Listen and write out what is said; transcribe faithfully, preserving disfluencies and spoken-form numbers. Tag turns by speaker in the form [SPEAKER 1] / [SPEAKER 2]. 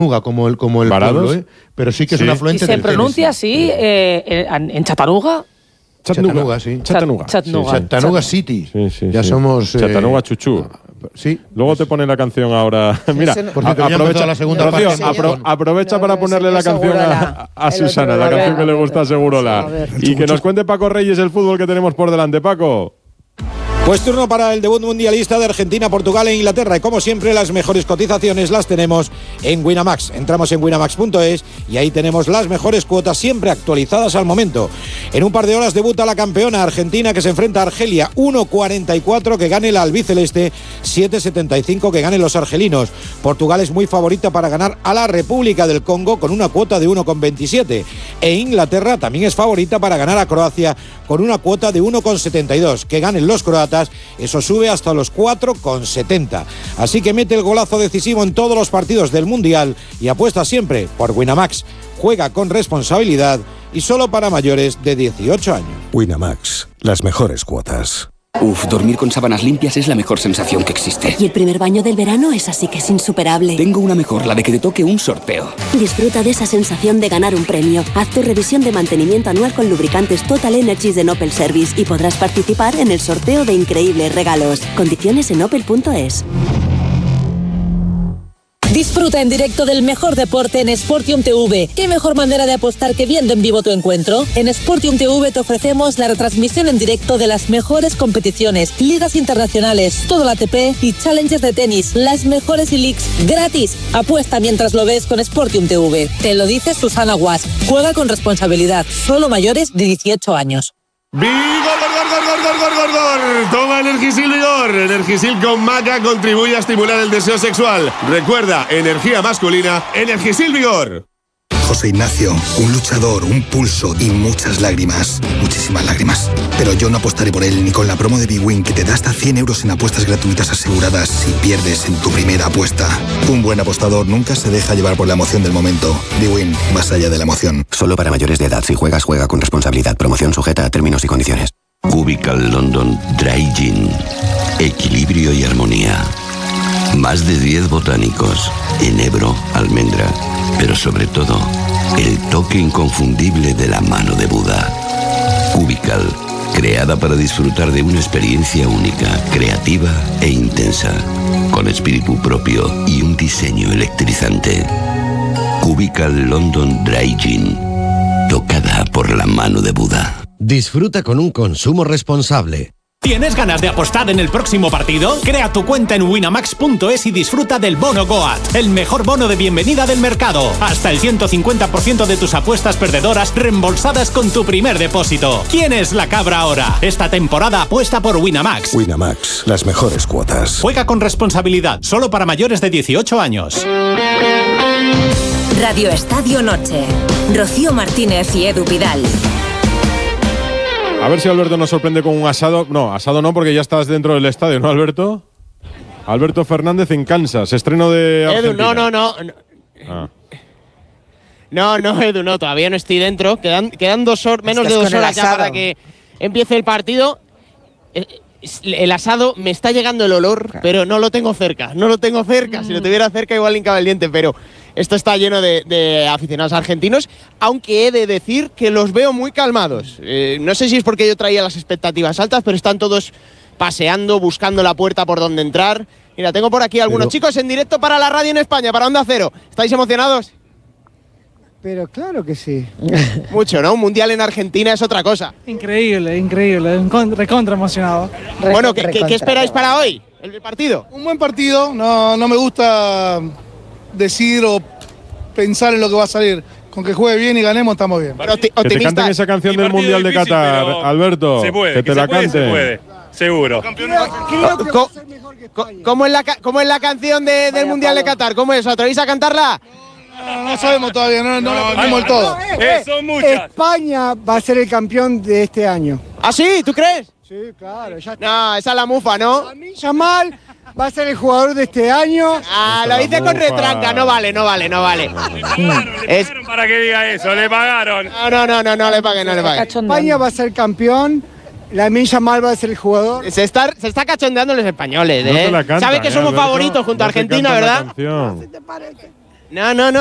[SPEAKER 1] como el, como el pueblo, ¿eh? Pero sí que sí. Es un afluente.
[SPEAKER 2] ¿Y se pronuncia así eh, en Chattanooga?
[SPEAKER 1] Chattanooga, sí.
[SPEAKER 3] Chattanooga.
[SPEAKER 2] Chattanooga,
[SPEAKER 1] sí. Chattanooga City.
[SPEAKER 3] Sí, sí,
[SPEAKER 1] ya
[SPEAKER 3] sí.
[SPEAKER 1] somos. Eh,
[SPEAKER 3] Chattanooga Chuchú.
[SPEAKER 1] Sí.
[SPEAKER 3] Luego te pone la canción ahora. Mira,
[SPEAKER 1] sí, por cierto, aprovecha la segunda
[SPEAKER 3] Rocío,
[SPEAKER 1] parte.
[SPEAKER 3] apro, aprovecha no, para ponerle la canción a, a, a Susana, la canción que le gusta a Segurola. Y que nos cuente Paco Reyes el fútbol que tenemos por delante, Paco.
[SPEAKER 4] Pues turno para el debut mundialista de Argentina, Portugal e Inglaterra. Y como siempre, las mejores cotizaciones las tenemos en Winamax. Entramos en winamax punto es y ahí tenemos las mejores cuotas siempre actualizadas al momento. En un par de horas debuta la campeona argentina que se enfrenta a Argelia. uno cuarenta y cuatro que gane el albiceleste, siete setenta y cinco que ganen los argelinos. Portugal es muy favorita para ganar a la República del Congo con una cuota de uno veintisiete. E Inglaterra también es favorita para ganar a Croacia con una cuota de uno setenta y dos. Que ganen los croatas, eso sube hasta los cuatro setenta. Así que mete el golazo decisivo en todos los partidos del Mundial y apuesta siempre por Winamax. Juega con responsabilidad y solo para mayores de dieciocho años.
[SPEAKER 5] Winamax, las mejores cuotas.
[SPEAKER 6] Uf, dormir con sábanas limpias es la mejor sensación que existe.
[SPEAKER 7] Y el primer baño del verano es así que es insuperable.
[SPEAKER 6] Tengo una mejor, la de que te toque un sorteo.
[SPEAKER 7] Disfruta de esa sensación de ganar un premio. Haz tu revisión de mantenimiento anual con lubricantes Total Energies de Opel Service y podrás participar en el sorteo de increíbles regalos. Condiciones en opel punto es.
[SPEAKER 8] Disfruta en directo del mejor deporte en Sportium T V. ¿Qué mejor manera de apostar que viendo en vivo tu encuentro? En Sportium T V te ofrecemos la retransmisión en directo de las mejores competiciones, ligas internacionales, todo la A T P y challenges de tenis, las mejores e-leagues gratis. Apuesta mientras lo ves con Sportium T V. Te lo dice Susana Guas. Juega con responsabilidad. Solo mayores de dieciocho años.
[SPEAKER 9] ¡Vigor, gor, gor, gor, gor, gor, gor, gor! Toma Energisil Vigor. Energisil con maca contribuye a estimular el deseo sexual. Recuerda, energía masculina, Energisil Vigor.
[SPEAKER 5] José Ignacio, un luchador, un pulso y muchas lágrimas. Muchísimas lágrimas. Pero yo no apostaré por él ni con la promo de BWin que te da hasta cien euros en apuestas gratuitas aseguradas si pierdes en tu primera apuesta. Un buen apostador nunca se deja llevar por la emoción del momento. BWin, más allá de la emoción.
[SPEAKER 10] Solo para mayores de edad. Si juegas, juega con responsabilidad. Promoción sujeta a términos y condiciones.
[SPEAKER 11] Cubical London Dry Gin. Equilibrio y armonía. Más de diez botánicos. Enebro, almendra. Pero sobre todo, el toque inconfundible de la mano de Buda. Cubical, creada para disfrutar de una experiencia única, creativa e intensa, con espíritu propio y un diseño electrizante. Cubical London Dry Gin, tocada por la mano de Buda.
[SPEAKER 12] Disfruta con un consumo responsable.
[SPEAKER 13] ¿Tienes ganas de apostar en el próximo partido? Crea tu cuenta en winamax punto es y disfruta del bono Goat, el mejor bono de bienvenida del mercado. Hasta el ciento cincuenta por ciento de tus apuestas perdedoras reembolsadas con tu primer depósito. ¿Quién es la cabra ahora? Esta temporada apuesta por Winamax.
[SPEAKER 5] Winamax, las mejores cuotas.
[SPEAKER 13] Juega con responsabilidad, solo para mayores de dieciocho años.
[SPEAKER 14] Radio Estadio Noche. Rocío Martínez y Edu Pidal.
[SPEAKER 3] A ver si Alberto nos sorprende con un asado. No, asado no, porque ya estás dentro del estadio, ¿no, Alberto? Alberto Fernández en Kansas, estreno de Argentina.
[SPEAKER 15] Edu, no, no, no. No, ah. no, no, Edu, no, todavía no estoy dentro. Quedan, quedan dos horas, menos de dos horas ya para que empiece el partido. El asado, me está llegando el olor, claro, pero no lo tengo cerca. No lo tengo cerca. Mm. Si lo tuviera cerca, igual hincaba el diente, pero esto está lleno de, de aficionados argentinos, aunque he de decir que los veo muy calmados. Eh, no sé si es porque yo traía las expectativas altas, pero están todos paseando, buscando la puerta por donde entrar. Mira, tengo por aquí algunos pero... chicos en directo para la radio en España, para Onda Cero. ¿Estáis emocionados?
[SPEAKER 16] Pero claro que sí.
[SPEAKER 15] Mucho, ¿no? Un mundial en Argentina es otra cosa.
[SPEAKER 16] Increíble, increíble. Recontra emocionado.
[SPEAKER 15] Bueno, ¿qué, ¿qué, ¿qué esperáis para hoy? ¿El partido?
[SPEAKER 16] Un buen partido. No, no me gusta decir o pensar en lo que va a salir. Con que juegue bien y ganemos estamos bien.
[SPEAKER 3] Bueno, que te canten esa canción del Mundial de Qatar, Alberto.
[SPEAKER 17] Se puede,
[SPEAKER 3] que te
[SPEAKER 17] que
[SPEAKER 3] la
[SPEAKER 17] se puede,
[SPEAKER 3] cante.
[SPEAKER 17] Se puede, seguro.
[SPEAKER 15] ¿Cómo es la, cómo es la canción de, del Mundial de Qatar? ¿Cómo es? ¿Os atrevéis a cantarla?
[SPEAKER 16] No, no sabemos todavía, no, no, no lo tenemos todo.
[SPEAKER 17] Eh, son muchas.
[SPEAKER 16] España va a ser el campeón de este año.
[SPEAKER 15] ¿Ah, sí? ¿Tú crees?
[SPEAKER 16] Sí, claro. Ya
[SPEAKER 15] no, esa es la mufa, ¿no?
[SPEAKER 16] Lamine Yamal va a ser el jugador de este año.
[SPEAKER 15] Ah, lo dice con retranca. No vale, no vale, no vale.
[SPEAKER 17] Le pagaron, le
[SPEAKER 15] es...
[SPEAKER 17] pagaron para que diga eso, le pagaron.
[SPEAKER 15] No, no, no, no, no le paguen, no le paguen.
[SPEAKER 16] España va a ser campeón. Lamine Yamal va a ser el jugador.
[SPEAKER 15] Se está, se está cachondeando los españoles, ¿eh?
[SPEAKER 3] No te la canta,
[SPEAKER 15] Sabe que
[SPEAKER 3] eh,
[SPEAKER 15] somos
[SPEAKER 3] Alberto,
[SPEAKER 15] favoritos junto
[SPEAKER 3] no
[SPEAKER 15] a Argentina, ¿verdad?
[SPEAKER 16] ¿Qué te parece?
[SPEAKER 15] No, no, no.